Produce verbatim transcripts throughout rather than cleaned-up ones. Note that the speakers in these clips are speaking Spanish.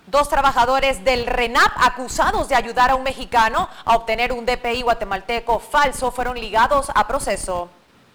Dos trabajadores del RENAP acusados de ayudar a un mexicano a obtener un D P I guatemalteco falso fueron ligados a proceso.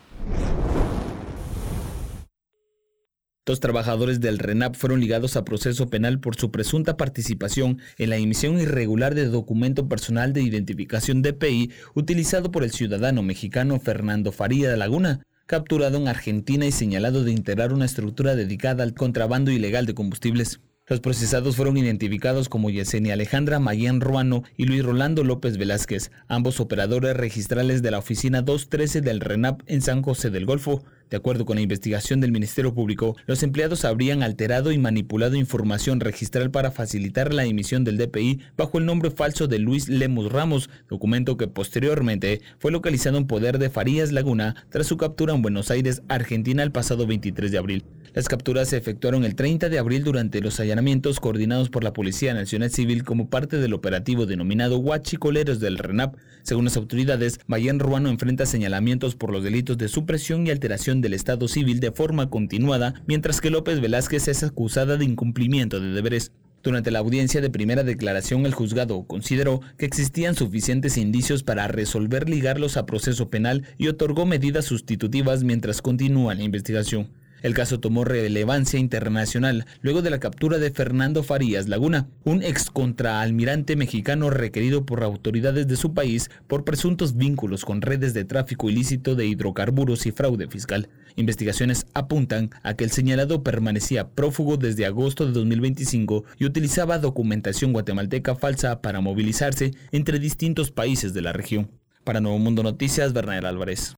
Dos trabajadores del RENAP fueron ligados a proceso penal por su presunta participación en la emisión irregular de documento personal de identificación D P I utilizado por el ciudadano mexicano Fernando Farías Laguna, capturado en Argentina y señalado de integrar una estructura dedicada al contrabando ilegal de combustibles. Los procesados fueron identificados como Yesenia Alejandra Mayén Ruano y Luis Rolando López Velázquez, ambos operadores registrales de la oficina doscientos trece del RENAP en San José del Golfo. De acuerdo con la investigación del Ministerio Público, los empleados habrían alterado y manipulado información registral para facilitar la emisión del D P I bajo el nombre falso de Luis Lemus Ramos, documento que posteriormente fue localizado en poder de Farías Laguna tras su captura en Buenos Aires, Argentina, el pasado veintitrés de abril. Las capturas se efectuaron el treinta de abril durante los allanamientos coordinados por la Policía Nacional Civil como parte del operativo denominado Huachicoleros del RENAP. Según las autoridades, Mayén Ruano enfrenta señalamientos por los delitos de supresión y alteración del Estado civil de forma continuada, mientras que López Velázquez es acusada de incumplimiento de deberes. Durante la audiencia de primera declaración, el juzgado consideró que existían suficientes indicios para resolver ligarlos a proceso penal y otorgó medidas sustitutivas mientras continúa la investigación. El caso tomó relevancia internacional luego de la captura de Fernando Farías Laguna, un ex contraalmirante mexicano requerido por autoridades de su país por presuntos vínculos con redes de tráfico ilícito de hidrocarburos y fraude fiscal. Investigaciones apuntan a que el señalado permanecía prófugo desde agosto de dos mil veinticinco y utilizaba documentación guatemalteca falsa para movilizarse entre distintos países de la región. Para Nuevo Mundo Noticias, Bernal Álvarez.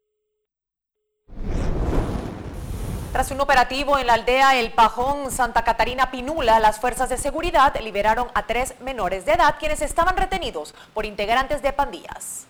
Tras un operativo en la aldea El Pajón, Santa Catarina Pinula, las fuerzas de seguridad liberaron a tres menores de edad quienes estaban retenidos por integrantes de pandillas.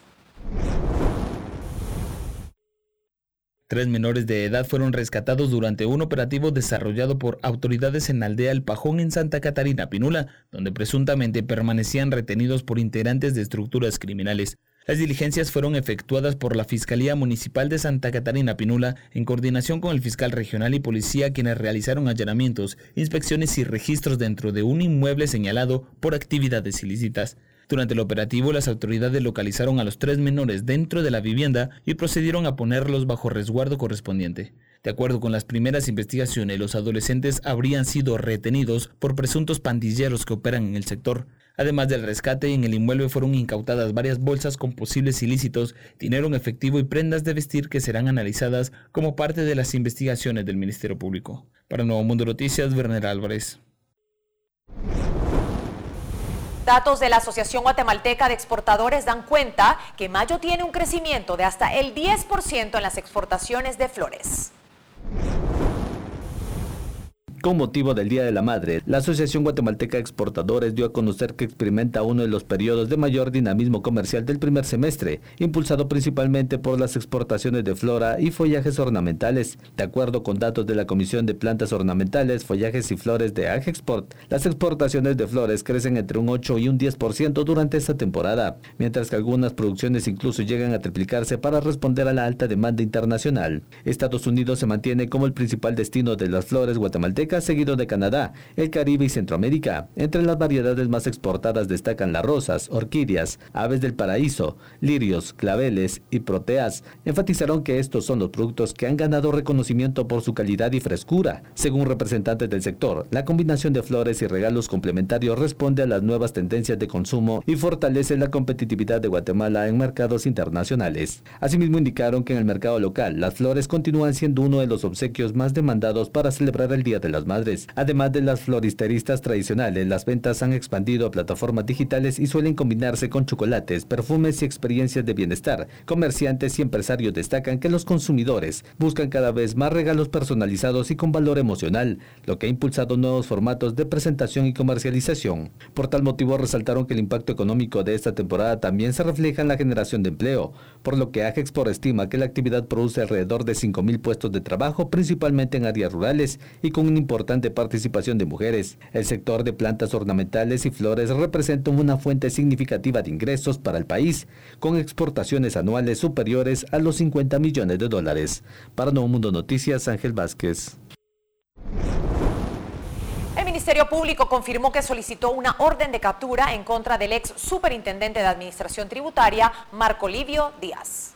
Tres menores de edad fueron rescatados durante un operativo desarrollado por autoridades en la aldea El Pajón en Santa Catarina Pinula, donde presuntamente permanecían retenidos por integrantes de estructuras criminales. Las diligencias fueron efectuadas por la Fiscalía Municipal de Santa Catarina Pinula en coordinación con el fiscal regional y policía, quienes realizaron allanamientos, inspecciones y registros dentro de un inmueble señalado por actividades ilícitas. Durante el operativo, las autoridades localizaron a los tres menores dentro de la vivienda y procedieron a ponerlos bajo resguardo correspondiente. De acuerdo con las primeras investigaciones, los adolescentes habrían sido retenidos por presuntos pandilleros que operan en el sector. Además del rescate, en el inmueble fueron incautadas varias bolsas con posibles ilícitos, dinero en efectivo y prendas de vestir que serán analizadas como parte de las investigaciones del Ministerio Público. Para Nuevo Mundo Noticias, Bernal Álvarez. Datos de la Asociación Guatemalteca de Exportadores dan cuenta que mayo tiene un crecimiento de hasta el diez por ciento en las exportaciones de flores. Con motivo del Día de la Madre, la Asociación Guatemalteca de Exportadores dio a conocer que experimenta uno de los periodos de mayor dinamismo comercial del primer semestre, impulsado principalmente por las exportaciones de flora y follajes ornamentales. De acuerdo con datos de la Comisión de Plantas Ornamentales, Follajes y Flores de Agexport, las exportaciones de flores crecen entre un ocho y un diez por ciento durante esta temporada, mientras que algunas producciones incluso llegan a triplicarse para responder a la alta demanda internacional. Estados Unidos se mantiene como el principal destino de las flores guatemaltecas, seguido de Canadá, el Caribe y Centroamérica. Entre las variedades más exportadas destacan las rosas, orquídeas, aves del paraíso, lirios, claveles y proteas. Enfatizaron que estos son los productos que han ganado reconocimiento por su calidad y frescura. Según representantes del sector, la combinación de flores y regalos complementarios responde a las nuevas tendencias de consumo y fortalece la competitividad de Guatemala en mercados internacionales. Asimismo, indicaron que en el mercado local, las flores continúan siendo uno de los obsequios más demandados para celebrar el Día de las Madres. Además de las floristeristas tradicionales, las ventas han expandido a plataformas digitales y suelen combinarse con chocolates, perfumes y experiencias de bienestar. Comerciantes y empresarios destacan que los consumidores buscan cada vez más regalos personalizados y con valor emocional, lo que ha impulsado nuevos formatos de presentación y comercialización. Por tal motivo, resaltaron que el impacto económico de esta temporada también se refleja en la generación de empleo, por lo que Agexport estima que la actividad produce alrededor de cinco mil puestos de trabajo, principalmente en áreas rurales y con un importante participación de mujeres. El sector de plantas ornamentales y flores representa una fuente significativa de ingresos para el país, con exportaciones anuales superiores a los cincuenta millones de dólares. Para Nuevo Mundo Noticias, Ángel Vázquez. El Ministerio Público confirmó que solicitó una orden de captura en contra del ex superintendente de Administración Tributaria, Marco Livio Díaz.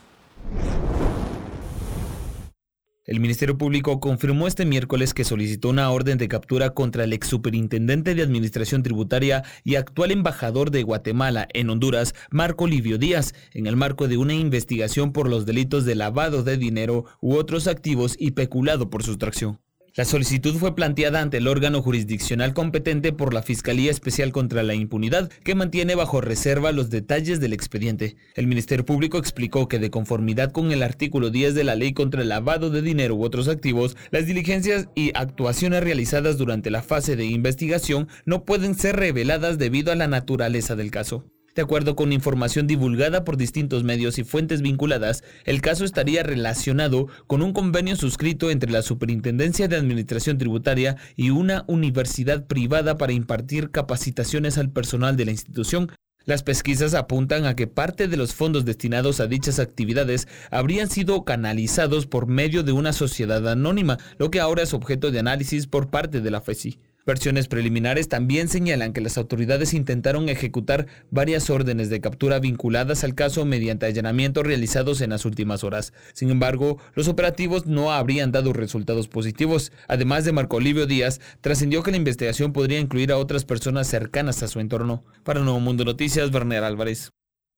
El Ministerio Público confirmó este miércoles que solicitó una orden de captura contra el ex superintendente de Administración Tributaria y actual embajador de Guatemala en Honduras, Marco Livio Díaz, en el marco de una investigación por los delitos de lavado de dinero u otros activos y peculado por sustracción. La solicitud fue planteada ante el órgano jurisdiccional competente por la Fiscalía Especial contra la Impunidad, que mantiene bajo reserva los detalles del expediente. El Ministerio Público explicó que, de conformidad con el artículo diez de la Ley contra el lavado de dinero u otros activos, las diligencias y actuaciones realizadas durante la fase de investigación no pueden ser reveladas debido a la naturaleza del caso. De acuerdo con información divulgada por distintos medios y fuentes vinculadas, el caso estaría relacionado con un convenio suscrito entre la Superintendencia de Administración Tributaria y una universidad privada para impartir capacitaciones al personal de la institución. Las pesquisas apuntan a que parte de los fondos destinados a dichas actividades habrían sido canalizados por medio de una sociedad anónima, lo que ahora es objeto de análisis por parte de la F E C I. Versiones preliminares también señalan que las autoridades intentaron ejecutar varias órdenes de captura vinculadas al caso mediante allanamientos realizados en las últimas horas. Sin embargo, los operativos no habrían dado resultados positivos. Además de Marco Livio Díaz, trascendió que la investigación podría incluir a otras personas cercanas a su entorno. Para Nuevo Mundo Noticias, Werner Álvarez.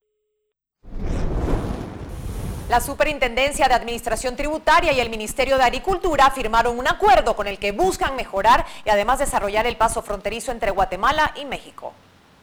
La Superintendencia de Administración Tributaria y el Ministerio de Agricultura firmaron un acuerdo con el que buscan mejorar y además desarrollar el paso fronterizo entre Guatemala y México.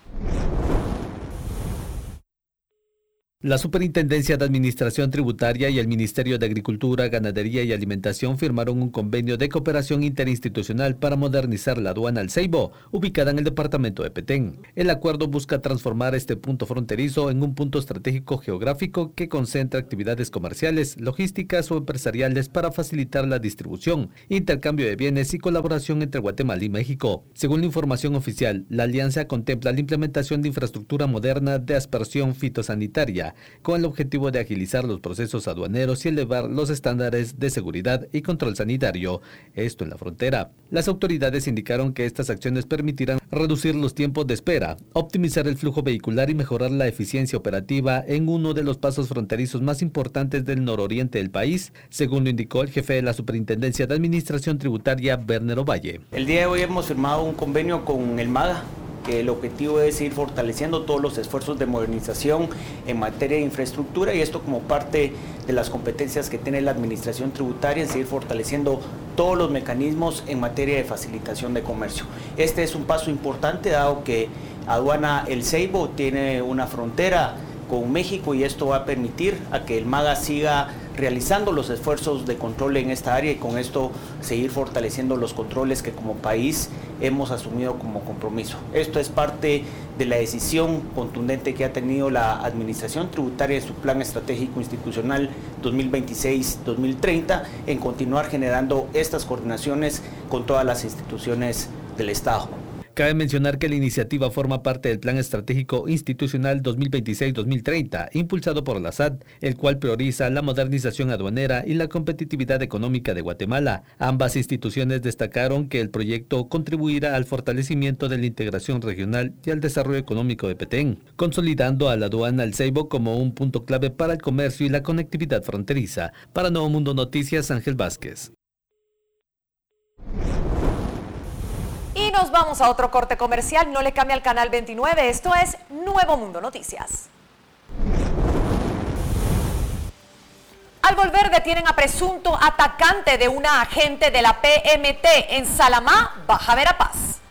La Superintendencia de Administración Tributaria y el Ministerio de Agricultura, Ganadería y Alimentación firmaron un convenio de cooperación interinstitucional para modernizar la aduana El Ceibo, ubicada en el departamento de Petén. El acuerdo busca transformar este punto fronterizo en un punto estratégico geográfico que concentra actividades comerciales, logísticas o empresariales para facilitar la distribución, intercambio de bienes y colaboración entre Guatemala y México. Según la información oficial, la alianza contempla la implementación de infraestructura moderna de aspersión fitosanitaria, con el objetivo de agilizar los procesos aduaneros y elevar los estándares de seguridad y control sanitario, esto en la frontera. Las autoridades indicaron que estas acciones permitirán reducir los tiempos de espera, optimizar el flujo vehicular y mejorar la eficiencia operativa en uno de los pasos fronterizos más importantes del nororiente del país, según lo indicó el jefe de la Superintendencia de Administración Tributaria, Werner Ovalle. El día de hoy hemos firmado un convenio con el MAGA, que el objetivo es ir fortaleciendo todos los esfuerzos de modernización en materia de infraestructura, y esto como parte de las competencias que tiene la Administración Tributaria, en seguir fortaleciendo todos los mecanismos en materia de facilitación de comercio. Este es un paso importante, dado que Aduana El Ceibo tiene una frontera con México, y esto va a permitir a que el MAGA siga realizando los esfuerzos de control en esta área y con esto seguir fortaleciendo los controles que como país hemos asumido como compromiso. Esto es parte de la decisión contundente que ha tenido la Administración Tributaria en su Plan Estratégico Institucional dos mil veintiséis a dos mil treinta en continuar generando estas coordinaciones con todas las instituciones del Estado. Cabe mencionar que la iniciativa forma parte del Plan Estratégico Institucional dos mil veintiséis a dos mil treinta, impulsado por la S A T, el cual prioriza la modernización aduanera y la competitividad económica de Guatemala. Ambas instituciones destacaron que el proyecto contribuirá al fortalecimiento de la integración regional y al desarrollo económico de Petén, consolidando a la aduana El Ceibo como un punto clave para el comercio y la conectividad fronteriza. Para Nuevo Mundo Noticias, Ángel Vázquez. Y nos vamos a otro corte comercial. No le cambie al canal veintinueve. Esto es Nuevo Mundo Noticias. Al volver, detienen a presunto atacante de una agente de la P M T en Salamá, Baja Verapaz.